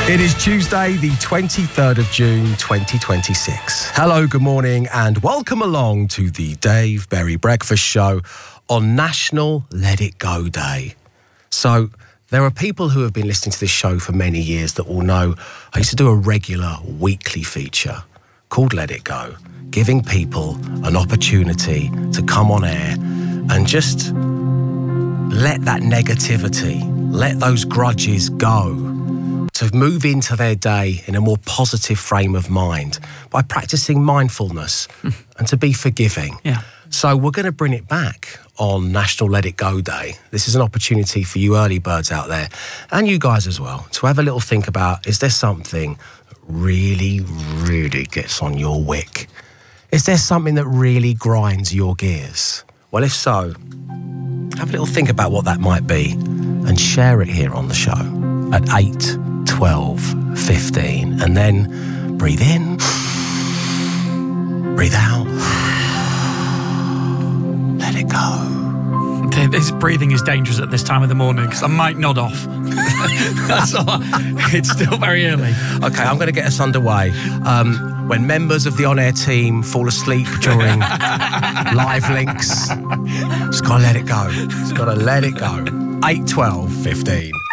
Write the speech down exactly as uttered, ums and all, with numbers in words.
It is Tuesday, the twenty-third of June, twenty twenty-six. Hello, good morning, and welcome along to the Dave Berry Breakfast Show on National Let It Go Day. So, there are people who have been listening to this show for many years that will know I used to do a regular weekly feature called Let It Go, giving people an opportunity to come on air and just let that negativity, let those grudges go, to move into their day in a more positive frame of mind by practicing mindfulness and to be forgiving. Yeah. So we're going to bring it back on National Let It Go Day. This is an opportunity for you early birds out there, and you guys as well, to have a little think about, is there something that really, really gets on your wick? Is there something that really grinds your gears? Well, if so, have a little think about what that might be and share it here on the show at eight, twelve, fifteen, and then breathe in, breathe out, let it go. This breathing is dangerous at this time of the morning because I might nod off. That's all. It's still very early. Okay, I'm going to get us underway. Um, when members of the on-air team fall asleep during live links, just got to let it go. Just got to let it go. eight, twelve, fifteen.